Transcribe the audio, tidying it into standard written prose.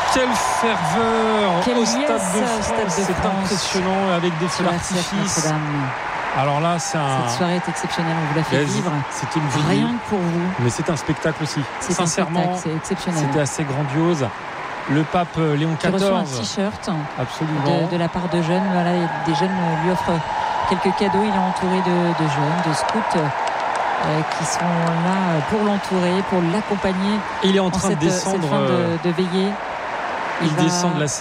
Quelle ferveur Quel au liesse, Stade de au Stade France, de c'est France. impressionnant avec des feux d'artifice. Alors là, c'est Cette soirée est exceptionnelle, on vous l'a fait vivre. C'était une Rien que pour vous. Mais c'est un spectacle aussi. C'est Sincèrement, un spectacle, c'est exceptionnel. c'était assez grandiose. Le pape Léon Qui reçoit un XIV, t-shirt absolument. de la part de jeunes. Voilà, des jeunes lui offrent quelques cadeaux. Il est entouré de jeunes, de scouts qui sont là pour l'entourer, pour l'accompagner. Il est en train de cette descendre. fin de veillée. Il descend de la